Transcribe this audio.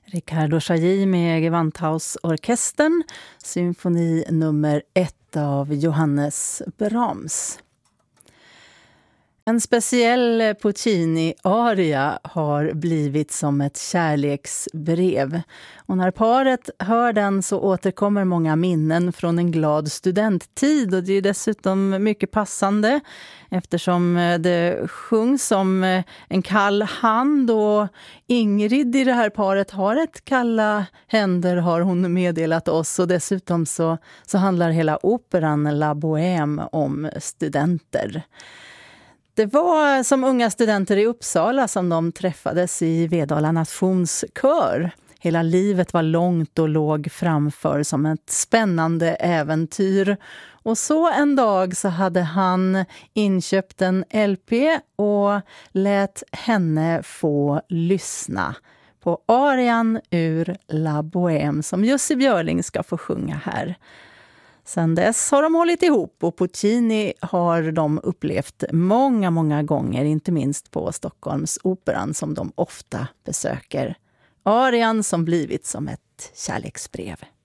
Riccardo Chailly med Gewandhausorkestern, symfoni nummer 1 av Johannes Brahms. En speciell Puccini-aria har blivit som ett kärleksbrev. Och när paret hör den så återkommer många minnen från en glad studenttid. Och det är dessutom mycket passande eftersom det sjungs som en kall hand. Och Ingrid i det här paret har ett kalla händer, har hon meddelat oss. Och dessutom så handlar hela operan La Bohème om studenter. Det var som unga studenter i Uppsala som de träffades i Vedala nationskör. Hela livet var långt och låg framför som ett spännande äventyr. Och så en dag så hade han inköpt en LP och lät henne få lyssna på arian ur La Bohème som Jussi Björling ska få sjunga här. Sen dess har de hållit ihop och Puccini har de upplevt många, många gånger, inte minst på Stockholms operan som de ofta besöker. Arian som blivit som ett kärleksbrev.